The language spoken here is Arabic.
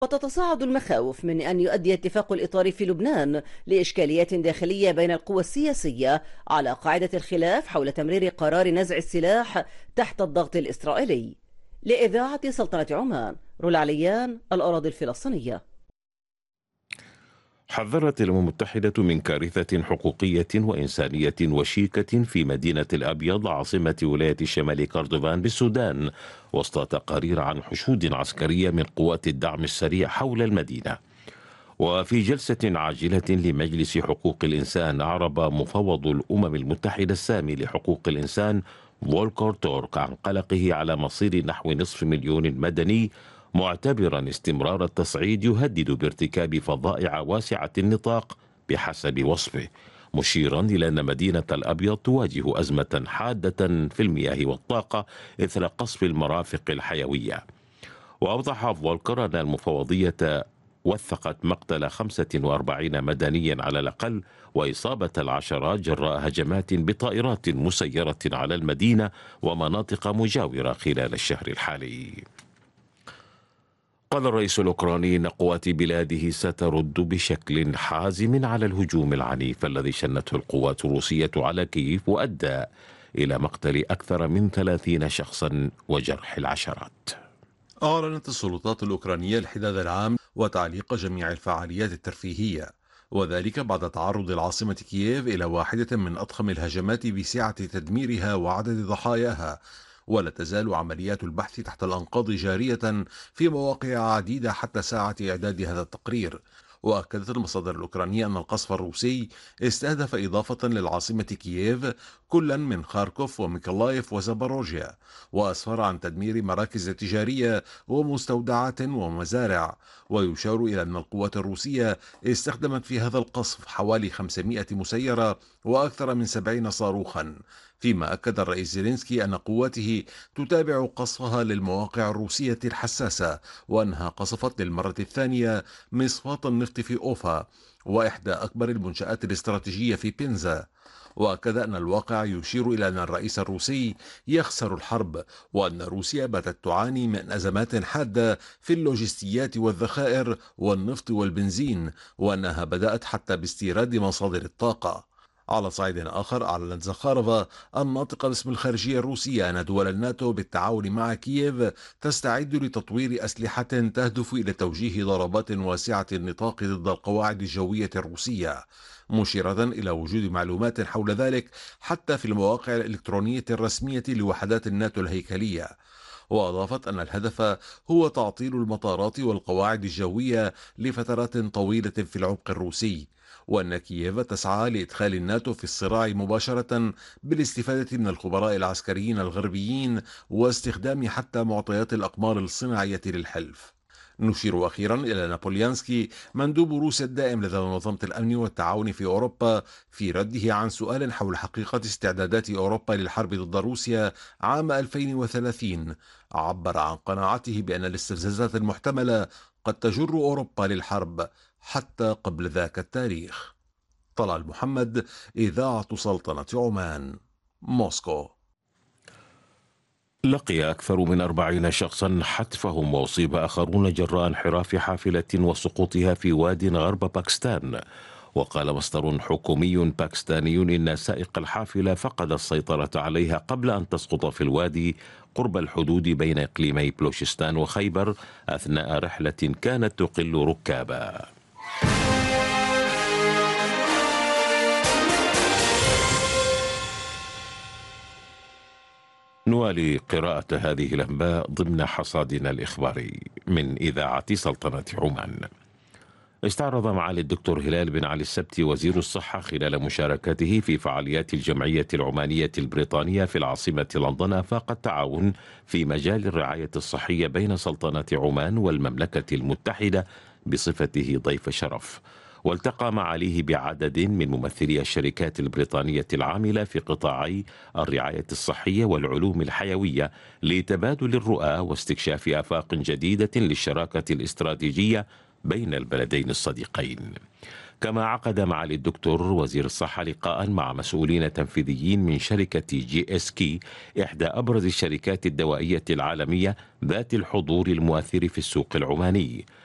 وتتصاعد المخاوف من أن يؤدي اتفاق الإطار في لبنان لإشكاليات داخلية بين القوى السياسية على قاعدة الخلاف حول تمرير قرار نزع السلاح تحت الضغط الإسرائيلي. لإذاعة سلطنة عمان، رولا عليان، الأراضي الفلسطينية. حذرت الأمم المتحدة من كارثة حقوقية وإنسانية وشيكة في مدينة الأبيض عاصمة ولاية شمال كردفان بالسودان، وسط تقارير عن حشود عسكرية من قوات الدعم السريع حول المدينة. وفي جلسة عاجلة لمجلس حقوق الإنسان، أعرب مفوض الأمم المتحدة السامي لحقوق الإنسان فولكر تورك عن قلقه على مصير نحو نصف مليون مدني، معتبرا استمرار التصعيد يهدد بارتكاب فظائع واسعة النطاق بحسب وصفه، مشيرا إلى أن مدينة الأبيض تواجه أزمة حادة في المياه والطاقة إثر قصف المرافق الحيوية. وأوضح فولكر أن المفوضية وثقت مقتل 45 مدنيا على الأقل وإصابة العشرات جراء هجمات بطائرات مسيرة على المدينة ومناطق مجاورة خلال الشهر الحالي. قال الرئيس الأوكراني أن قوات بلاده سترد بشكل حازم على الهجوم العنيف الذي شنته القوات الروسية على كييف وأدى إلى مقتل أكثر من 30 شخصا وجرح العشرات. أعلنت السلطات الأوكرانية الحداد العام وتعليق جميع الفعاليات الترفيهية، وذلك بعد تعرض العاصمة كييف إلى واحدة من أضخم الهجمات بسعة تدميرها وعدد ضحاياها. ولا تزال عمليات البحث تحت الأنقاض جارية في مواقع عديدة حتى ساعة إعداد هذا التقرير. وأكدت المصادر الأوكرانية أن القصف الروسي استهدف إضافة للعاصمة كييف كلا من خاركوف وميكولايف وزاباروجيا، وأسفر عن تدمير مراكز تجارية ومستودعات ومزارع. ويشار إلى أن القوات الروسية استخدمت في هذا القصف حوالي 500 مسيرة وأكثر من 70 صاروخا، فيما أكد الرئيس زيلينسكي أن قواته تتابع قصفها للمواقع الروسية الحساسة، وأنها قصفت للمرة الثانية مصفاة النفط في أوفا وإحدى أكبر المنشآت الاستراتيجية في بنزا. وأكد أن الواقع يشير إلى أن الرئيس الروسي يخسر الحرب، وأن روسيا باتت تعاني من أزمات حادة في اللوجستيات والذخائر والنفط والبنزين، وأنها بدأت حتى باستيراد مصادر الطاقة. على صعيد آخر، أعلنت زخارفا الناطقة باسم الخارجية الروسية أن دول الناتو بالتعاون مع كييف تستعد لتطوير أسلحة تهدف إلى توجيه ضربات واسعة النطاق ضد القواعد الجوية الروسية، مشيرة إلى وجود معلومات حول ذلك حتى في المواقع الإلكترونية الرسمية لوحدات الناتو الهيكلية. وأضافت أن الهدف هو تعطيل المطارات والقواعد الجوية لفترات طويلة في العمق الروسي، وأن كييف تسعى لإدخال الناتو في الصراع مباشرة بالاستفادة من الخبراء العسكريين الغربيين واستخدام حتى معطيات الأقمار الصناعية للحلف. نشير أخيرا إلى نابوليانسكي مندوب روسيا الدائم لدى منظمة الأمن والتعاون في أوروبا في رده عن سؤال حول حقيقة استعدادات أوروبا للحرب ضد روسيا عام 2030، عبر عن قناعته بأن الاستفزازات المحتملة قد تجر أوروبا للحرب حتى قبل ذاك التاريخ. طلال محمد، إذاعة سلطنة عمان، موسكو. لقي أكثر من 40 شخصا حتفهم وأصيب آخرون جراء انحراف حافلة وسقوطها في واد غرب باكستان. وقال مصدر حكومي باكستاني إن سائق الحافلة فقد السيطرة عليها قبل أن تسقط في الوادي قرب الحدود بين إقليمي بلوشستان وخيبر أثناء رحلة كانت تقل ركابا. نوالي قراءة هذه الأنباء ضمن حصادنا الإخباري من إذاعة سلطنة عمان. استعرض معالي الدكتور هلال بن علي السبتي وزير الصحة خلال مشاركته في فعاليات الجمعية العمانية البريطانية في العاصمة لندن آفاق التعاون في مجال الرعاية الصحية بين سلطنة عمان والمملكة المتحدة بصفته ضيف شرف. والتقى معاليه بعدد من ممثلي الشركات البريطانية العاملة في قطاعي الرعاية الصحية والعلوم الحيوية لتبادل الرؤى واستكشاف آفاق جديدة للشراكة الاستراتيجية بين البلدين الصديقين. كما عقد معالي الدكتور وزير الصحة لقاء مع مسؤولين تنفيذيين من شركة GSK، إحدى أبرز الشركات الدوائية العالمية ذات الحضور المؤثر في السوق العماني،